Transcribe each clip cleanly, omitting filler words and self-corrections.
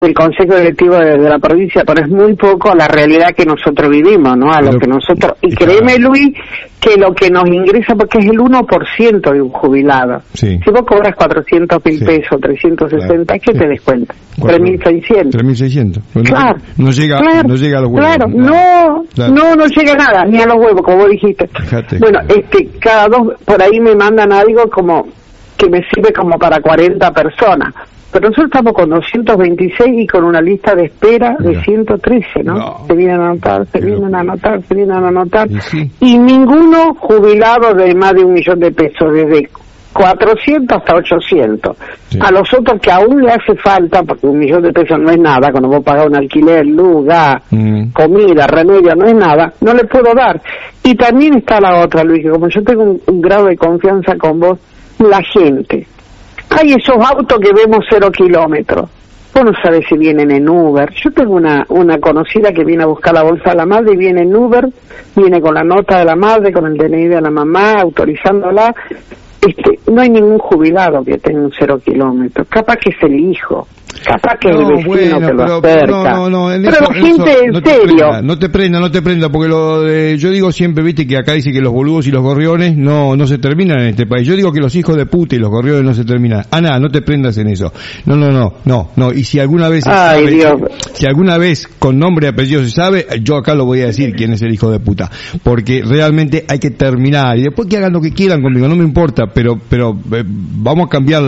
del Consejo Directivo de la provincia, pero es muy poco a la realidad que nosotros vivimos, ¿no? A lo que nosotros... Y créeme, Luis, que lo que nos ingresa, porque es el 1% de un jubilado. Sí. Si vos cobras 400.000 pesos, 360, ¿qué te descuenta? 3.600. 3.600. Bueno, Claro. No llega a los huevos. Claro, no llega nada, ni a los huevos, como vos dijiste. Fíjate. Bueno, cada dos, por ahí me mandan algo como que me sirve como para 40 personas. Pero nosotros estamos con 226 y con una lista de espera de 113, ¿no? Se vienen a anotar, se vienen a anotar. Y ninguno jubilado de más de 1 millón de pesos, desde 400 hasta 800. Sí. A los otros que aún le hace falta, porque 1 millón de pesos no es nada, cuando vos pagás un alquiler, luz, gas, comida, remedio, no es nada, no le puedo dar. Y también está la otra, Luis, que como yo tengo un grado de confianza con vos, la gente. Hay esos autos que vemos 0 kilómetros. Vos no sabés si vienen en Uber. Yo tengo una conocida que viene a buscar la bolsa de la madre y viene en Uber, viene con la nota de la madre, con el DNI de la mamá, autorizándola. No hay ningún jubilado que tenga un 0 kilómetros. Capaz que es el hijo, capaz que es el vecino que lo acerca. Pero la gente, en serio. No te prenda, porque yo digo siempre, viste, que acá dice que los boludos y los gorriones no se terminan en este país. Yo digo que los hijos de puta y los gorriones no se terminan. Ana, no te prendas en eso. No. Y si alguna vez si alguna vez con nombre y apellido se sabe, yo acá lo voy a decir quién es el hijo de puta. Porque realmente hay que terminar. Y después que hagan lo que quieran conmigo, no me importa. Pero vamos a cambiar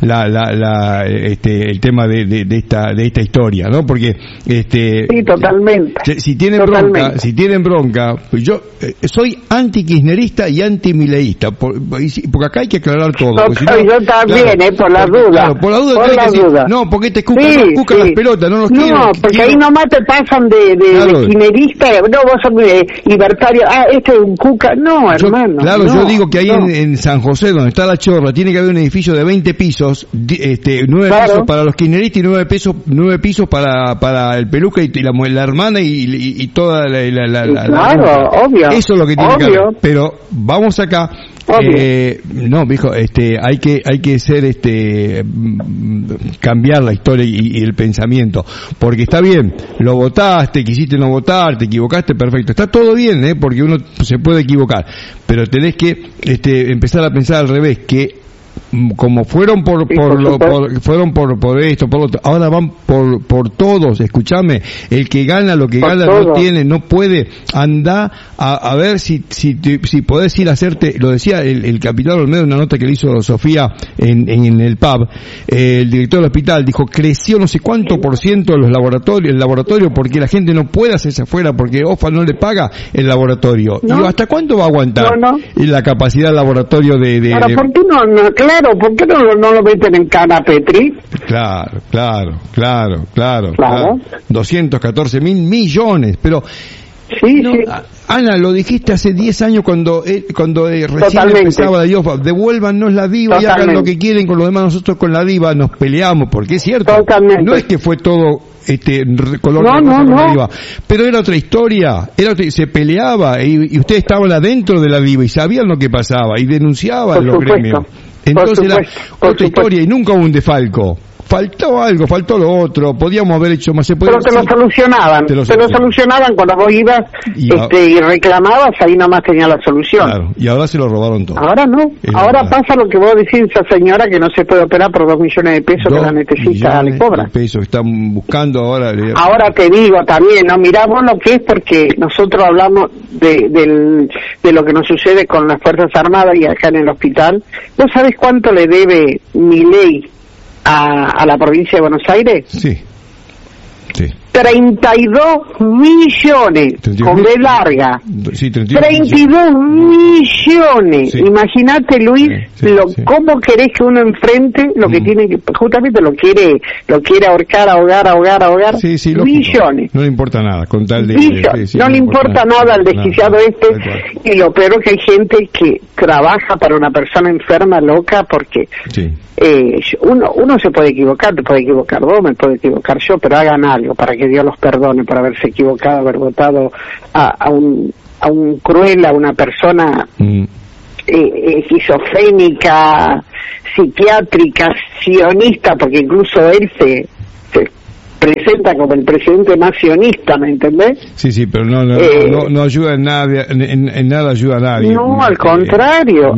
el tema de esta historia, ¿no? Porque sí, totalmente. Si tienen bronca, pues yo soy anti-kirchnerista y anti-mileísta, porque acá hay que aclarar todo. Yo también, por la duda. Claro, por la duda. No, porque te cucan las pelotas, no los quieren. No, porque ahí nomás te pasan de kirchnerista, no, vos sos libertario, este es un cuca, no, hermano. Yo digo que ahí en San José, donde está la Chorra, tiene que haber un edificio de 20 pisos, 9 pisos para los kirchneristas y 9 pisos para el peluca y la hermana y toda la obvio. Eso es lo que tiene que haber. Pero vamos acá. No, mijo, hay que ser cambiar la historia y el pensamiento, porque está bien, lo votaste, quisiste no votar, te equivocaste, perfecto, está todo bien, porque uno se puede equivocar, pero tenés que empezar a pensar al revés, que como fueron por esto, por lo otro, ahora van por todos. Escúchame, el que gana lo que gana no tiene, no puede. Anda a ver si podés ir a hacerte, lo decía el capitán Olmedo en una nota que le hizo Sofía en el pub, el director del hospital dijo, creció no sé cuánto por ciento el laboratorio porque la gente no puede hacerse afuera porque OFA no le paga el laboratorio. Y ¿hasta cuándo va a aguantar la capacidad del laboratorio Ahora, ¿por qué no? Claro, ¿por qué no lo meten en cana, Petri? Claro. 214.000 millones, pero... Sí. Ana, lo dijiste hace 10 años cuando recién empezaba la DIVA, devuélvanos la DIVA y hagan lo que quieren con los demás. Nosotros con la DIVA nos peleamos, porque es cierto, no es que fue todo color de rosa con la DIVA, pero era otra historia, se peleaba y ustedes estaban adentro de la DIVA y sabían lo que pasaba y denunciaban los gremios. Entonces era otra historia y nunca hubo un desfalco. Faltó algo, faltó lo otro, podíamos haber hecho más. Pero te lo solucionaban, te lo solucionaban cuando vos ibas y reclamabas, ahí nomás tenía la solución. Claro, y ahora se lo robaron todo. Ahora no, ahora pasa lo que vos decís, esa señora que no se puede operar por 2 millones de pesos que la necesita, le cobran. Pesos están buscando ahora. Ahora te digo también, no miramos lo que es, porque nosotros hablamos de lo que nos sucede con las Fuerzas Armadas y acá en el hospital. ¿Vos sabés cuánto le debe Milei a la provincia de Buenos Aires? Sí. 32 millones, con B larga. Sí, 32 millones. Sí. Imagínate, Luis, cómo querés que uno enfrente lo que tiene que, justamente lo quiere ahogar. Sí, millones. No le importa nada, con tal de... no le importa nada al desquiciado y lo peor es que hay gente que trabaja para una persona enferma, loca, porque uno se puede equivocar, te puede equivocar vos, me puedo equivocar yo, pero hagan algo para que Dios los perdone por haberse equivocado, haber votado a un cruel, a una persona esquizofrénica, psiquiátrica, sionista, porque incluso él presenta como el presidente más sionista, ¿me entendés? Sí, pero no ayuda en nada, en nada ayuda a nadie. No, al contrario,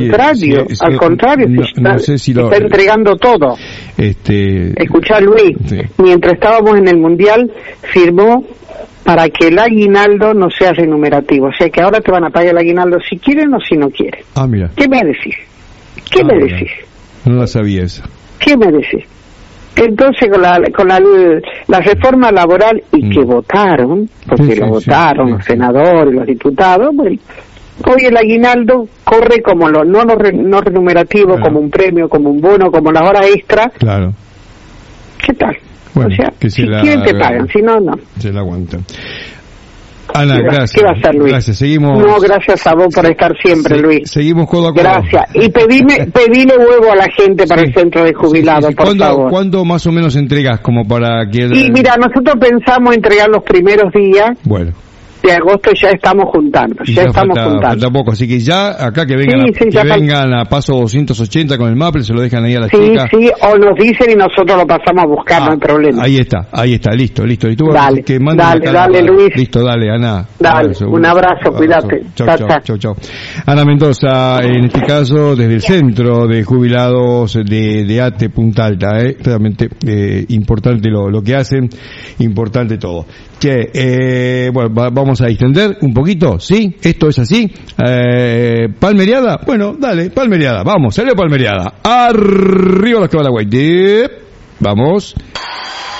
está entregando todo. Escuchá, Luis, mientras estábamos en el Mundial, firmó para que el aguinaldo no sea remunerativo, o sea que ahora te van a pagar el aguinaldo si quieren o si no quieren. Ah, mira. ¿Qué me decís? Decís? No la sabía esa. ¿Qué me decís? Entonces con la reforma laboral y que votaron, porque lo votaron los senadores, los diputados, bueno, hoy el aguinaldo corre como no remunerativo, claro, como un premio, como un bono, como las horas extra. Claro. ¿Qué tal? Bueno, o sea, si quieren te pagan, si no, no. Se la aguantan. Ana, gracias. ¿Qué va a hacer, Luis? Gracias, seguimos. No, gracias a vos por estar siempre, Luis. Seguimos codo a codo. Gracias. Y pedile huevo a la gente para el centro de jubilados, por favor. ¿Cuándo más o menos entregas como para que...? Y mira, nosotros pensamos entregar los primeros días. Bueno. De agosto ya estamos juntando, falta poco, así que ya acá que vengan a paso 280 con el Maple, se lo dejan ahí a la chica. Sí, o nos dicen y nosotros lo pasamos a buscar, no hay problema. Ahí está, listo. Y tú dale, Luis. Listo, dale, Ana. Dale, un abrazo, cuídate. Chau. Ana Mendoza, en este caso, desde el Centro de Jubilados de ATE Punta Alta, realmente importante lo que hacen, importante todo. Bueno, vamos a extender un poquito, ¿sí? Esto es así. Palmeriada, bueno, dale, Palmeriada, vamos, salió Palmeriada. Arriba los que van a la Vamos.